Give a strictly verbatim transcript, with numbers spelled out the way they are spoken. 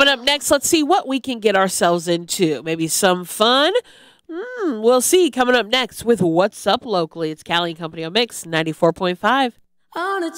Coming up next, let's see what we can get ourselves into. Maybe some fun. Mm, we'll see. Coming up next with What's Up Locally. It's Callie and Company on Mix ninety-four point five. On a